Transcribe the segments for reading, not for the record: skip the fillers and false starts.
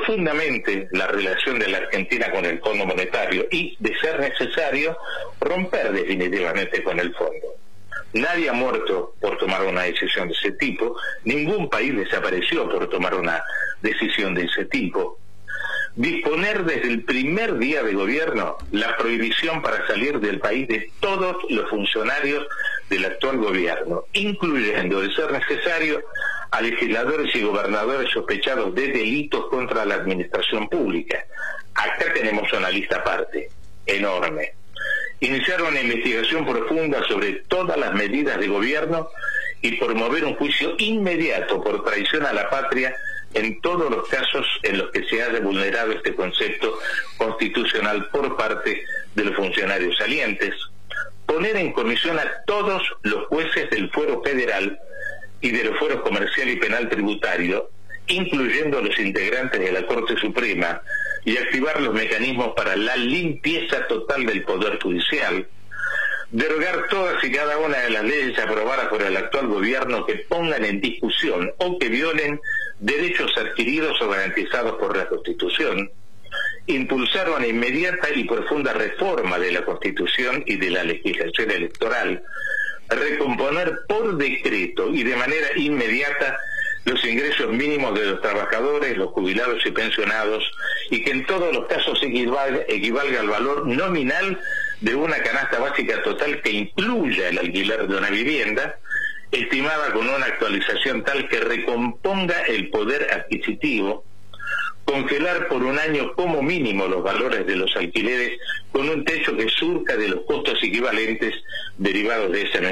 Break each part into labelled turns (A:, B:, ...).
A: profundamente la relación de la Argentina con el Fondo Monetario y, de ser necesario, romper definitivamente con el fondo. Nadie ha muerto por tomar una decisión de ese tipo, ningún país desapareció por tomar una decisión de ese tipo. Disponer desde el primer día de gobierno la prohibición para salir del país de todos los funcionarios del actual gobierno, incluyendo, de ser necesario, a legisladores y gobernadores sospechados de delitos contra la administración pública. Acá tenemos una lista aparte, enorme. Iniciar una investigación profunda sobre todas las medidas de gobierno y promover un juicio inmediato por traición a la patria en todos los casos en los que se haya vulnerado este concepto constitucional por parte de los funcionarios salientes. Poner en comisión a todos los jueces del fuero federal y de los fueros comercial y penal tributario, incluyendo los integrantes de la Corte Suprema, y activar los mecanismos para la limpieza total del Poder Judicial, derogar todas y cada una de las leyes aprobadas por el actual gobierno que pongan en discusión o que violen derechos adquiridos o garantizados por la Constitución, impulsar una inmediata y profunda reforma de la Constitución y de la legislación electoral, recomponer por decreto y de manera inmediata los ingresos mínimos de los trabajadores, los jubilados y pensionados, y que en todos los casos equivalga al valor nominal de una canasta básica total que incluya el alquiler de una vivienda, estimada con una actualización tal que recomponga el poder adquisitivo, congelar por un año como mínimo los valores de los alquileres con un techo que surja de los costos equivalentes derivados de esa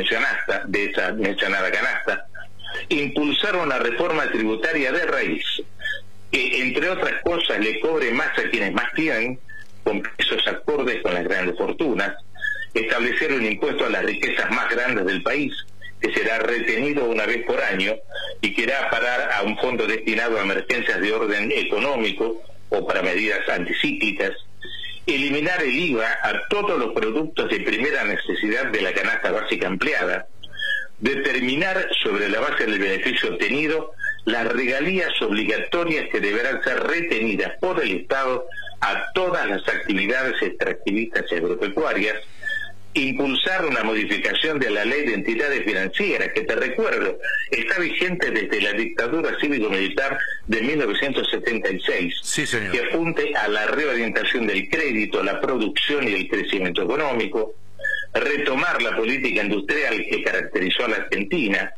A: mencionada canasta, impulsar una reforma tributaria de raíz que, entre otras cosas, le cobre más a quienes más tienen, con precios acordes con las grandes fortunas, establecer un impuesto a las riquezas más grandes del país, que será retenido una vez por año y que irá a parar a un fondo destinado a emergencias de orden económico o para medidas anticíclicas, eliminar el IVA a todos los productos de primera necesidad de la canasta básica empleada, determinar sobre la base del beneficio obtenido las regalías obligatorias que deberán ser retenidas por el Estado a todas las actividades extractivistas y agropecuarias, impulsar una modificación de la ley de entidades financieras, que te recuerdo, está vigente desde la dictadura cívico-militar de 1976,
B: sí, señor,
A: que apunte a la reorientación del crédito, la producción y el crecimiento económico, retomar la política industrial que caracterizó a la Argentina,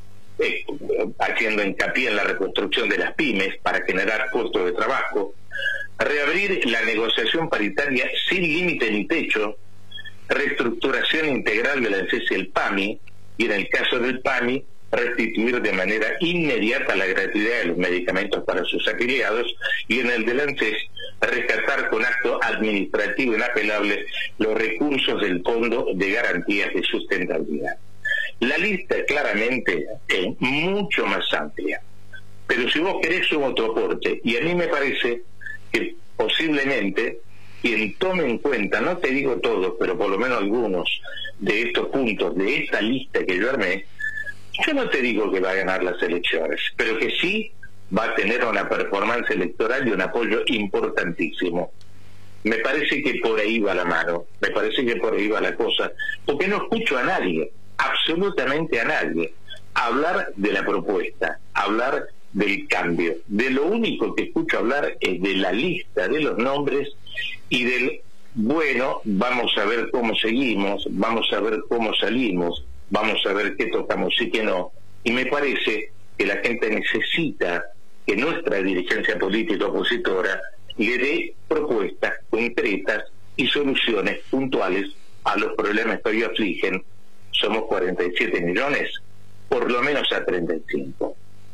A: haciendo hincapié en la reconstrucción de las pymes para generar puestos de trabajo, reabrir la negociación paritaria sin límite ni techo, reestructuración integral de la ANSES y el PAMI, y en el caso del PAMI, restituir de manera inmediata la gratuidad de los medicamentos para sus afiliados, y en el del ANSES, rescatar con acto administrativo inapelable los recursos del Fondo de Garantías de Sustentabilidad. La lista claramente es mucho más amplia, pero si vos querés un otro aporte, y a mí me parece que posiblemente quien tome en cuenta, no te digo todos, pero por lo menos algunos de estos puntos, de esta lista que yo armé, yo no te digo que va a ganar las elecciones, pero que sí va a tener una performance electoral y un apoyo importantísimo. Me parece que por ahí va la mano, me parece que por ahí va la cosa, porque no escucho a nadie, absolutamente a nadie, hablar de la propuesta, hablar del cambio. De lo único que escucho hablar es de la lista de los nombres y del, bueno, vamos a ver cómo seguimos, vamos a ver cómo salimos, vamos a ver qué tocamos y qué no. Y me parece que la gente necesita que nuestra dirigencia política opositora le dé propuestas concretas y soluciones puntuales a los problemas que hoy afligen. Somos 47 millones, por lo menos a 35.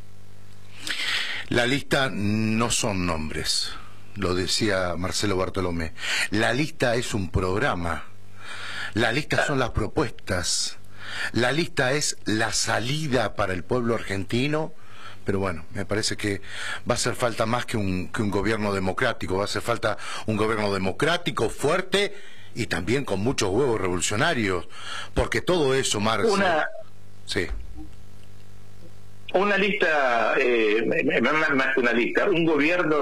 B: La lista no son nombres, lo decía Marcelo Bartolomé. La lista es un programa. La lista son las propuestas. La lista es la salida para el pueblo argentino. Pero bueno, me parece que va a hacer falta más que un gobierno democrático. Va a hacer falta un gobierno democrático, fuerte y también con muchos huevos revolucionarios. Porque todo eso, Marcelo... Sí.
A: Una lista, más que una lista, un gobierno